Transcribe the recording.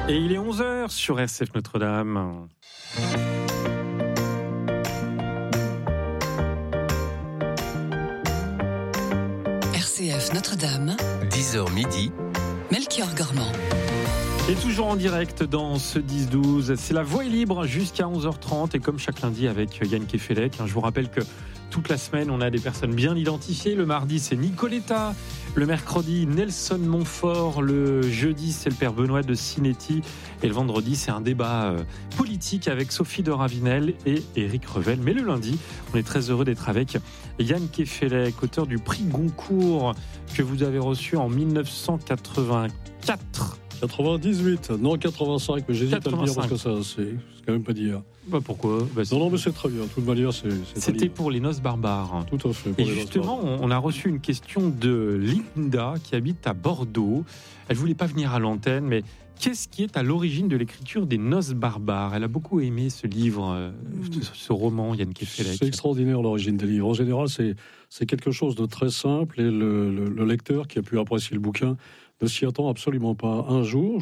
Et il est 11h sur RCF Notre-Dame. RCF Notre-Dame, 10h midi, Melchior Gormand. Et toujours en direct dans ce 10-12, c'est la voie est libre jusqu'à 11h30 et comme chaque lundi avec Yann Kefelec. Je vous rappelle que toute la semaine on a des personnes bien identifiées. Le mardi c'est Nicoletta, le mercredi Nelson Montfort, le jeudi c'est le père Benoît de Sinetti et le vendredi c'est un débat politique avec Sophie de Ravenel et Éric Revel. Mais le lundi on est très heureux d'être avec Yann Kefelec, auteur du prix Goncourt que vous avez reçu en 1984. 98, non 85, mais j'hésite 85. À le dire parce que ça, c'est quand même pas d'hier. Bah pourquoi ? Non, mais c'est très bien. De toute manière, c'était pour les noces barbares. Tout à fait. Et justement, on a reçu une question de Linda qui habite à Bordeaux. Elle voulait pas venir à l'antenne, mais qu'est-ce qui est à l'origine de l'écriture des noces barbares ? Elle a beaucoup aimé ce livre, ce roman, Yann Kefelec. C'est extraordinaire l'origine des livres. En général, c'est quelque chose de très simple et le lecteur qui a pu apprécier le bouquin ne s'y attend absolument pas. Un jour,